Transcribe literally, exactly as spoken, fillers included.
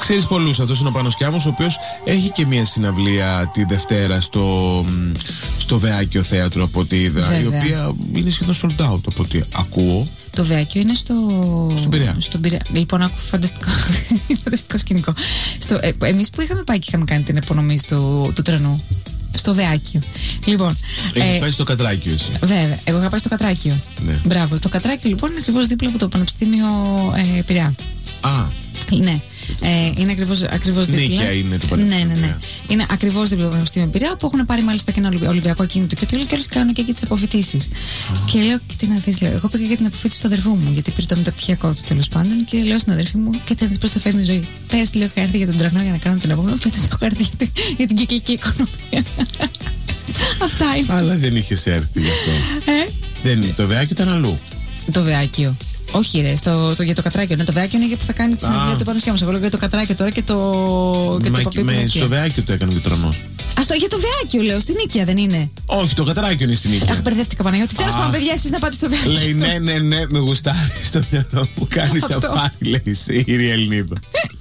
ξέρεις πολλούς. Αυτός είναι ο Πάνος Κιάμος, ο οποίος έχει και μια συναυλία τη Δευτέρα στο, στο Βεάκιο Θέατρο, από ό,τι είδα. Βέβαια. Η οποία είναι σχεδόν sold out, από ό,τι ακούω. Το Βεάκιο είναι στο... Στον Πειραιά. Στον Πειραιά. Λοιπόν, άκου φανταστικό, φανταστικό σκηνικό. Στο, ε, εμείς που είχαμε πάει και είχαμε κάνει την απονομή του, του τρανού. Στο Βεάκιο. Λοιπόν. Έχεις ε, πάει στο Κατράκιο, εσύ. Βέβαια. Εγώ είχα πάει στο Κατράκιο. Ναι. Μπράβο. Το Κατράκιο λοιπόν είναι ακριβώς δίπλα από το Πανεπιστήμιο ε, Πειραιά. Α. Ναι. Ε, είναι ακριβώς, ακριβώς δίπλα. Νίκαια είναι το Πανεπιστήμιο. Ναι, ναι, ναι. Είναι ακριβώς δίπλα από το Πανεπιστήμιο Πειραιά, που έχουν πάρει μάλιστα και ένα Ολυμπιακό κίνητο και το και όλες κάνουν και εκεί τις αποφοιτήσεις. Oh. Και λέω, τι να δεις, λέω. Εγώ πήγα για την αποφοίτηση του αδερφού μου, γιατί πήρε το μεταπτυχιακό του τέλος πάντων. Και λέω στην αδερφή μου, κάτσε να δεις πώς θα φέρνει η ζωή. Πέρασε, λέω, είχα έρθει για τον τρανό για να κάνω την επόμενη. Φέτος έχω έρθει για την, για την κυκλική οικονομία. Αυτά είναι. Αλλά δεν είχες έρθει γι' αυτό. Ε? Δεν, το Βεάκιο ήταν αλλού. Το Βεάκιο. Όχι, ρε, στο, στο, για το Κατράκιο. Ναι, το Βεάκιο είναι για που θα κάνει τη συναυλία του Πάνου Κιάμου. Εγώ λέω για το Κατράκιο τώρα και το. Και Μα, το με, στο Βεάκιο το έκανε ο Τρανός. Α, το, για το Βεάκιο λέω, στην Νίκαια δεν είναι. Όχι, το Κατράκιο είναι στην Νίκαια. Αχ, μπερδεύτηκα Παναγιώτη. Τέλος πάντων, παιδιά, εσείς να πάτε στο Βεάκιο. Λέει ναι, ναι, ναι, με γουστάρει στο μυαλό μου. Κάνει απάτη, λέει η Σύρια Ελληνίδα.